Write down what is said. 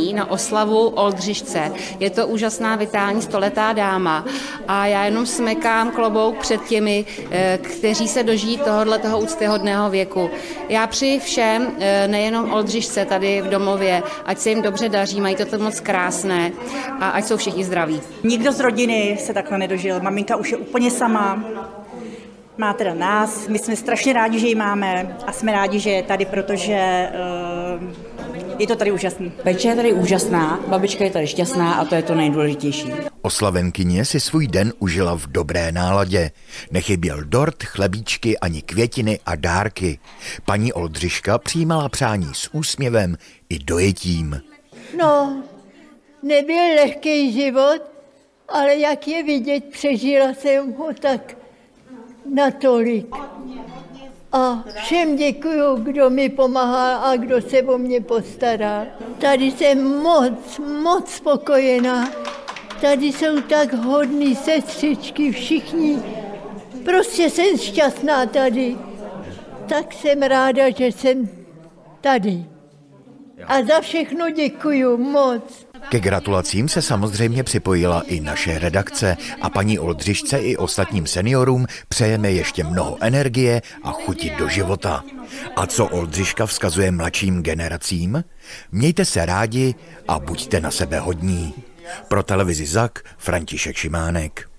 pozvání na oslavu Oldřišce. Je to úžasná vitální stoletá dáma a já jenom smekám klobouk před těmi, kteří se dožijí tohoto úctyhodného věku. Já přeji všem, nejenom Oldřišce tady v domově, ať se jim dobře daří, mají to moc krásné a ať jsou všichni zdraví. Nikdo z rodiny se takhle nedožil. Maminka už je úplně sama. Má teda nás, my jsme strašně rádi, že ji máme a jsme rádi, že je tady, protože je to tady úžasný. Péče je tady úžasná, babička je tady šťastná a to je to nejdůležitější. Oslavenkyně si svůj den užila v dobré náladě. Nechyběl dort, chlebíčky ani květiny a dárky. Paní Oldřiška přijímala přání s úsměvem i dojetím. No, nebyl lehký život, ale jak je vidět, přežila jsem ho tak natolik. A všem děkuju, kdo mi pomáhá a kdo se o mě postará. Tady jsem moc spokojená. Tady jsou tak hodní sestřičky, všichni. Prostě jsem šťastná tady. Tak jsem ráda, že jsem tady. A za všechno děkuju moc. Ke gratulacím se samozřejmě připojila i naše redakce a paní Oldřišce i ostatním seniorům přejeme ještě mnoho energie a chuti do života. A co Oldřiška vzkazuje mladším generacím? Mějte se rádi a buďte na sebe hodní. Pro televizi ZAK František Šimánek.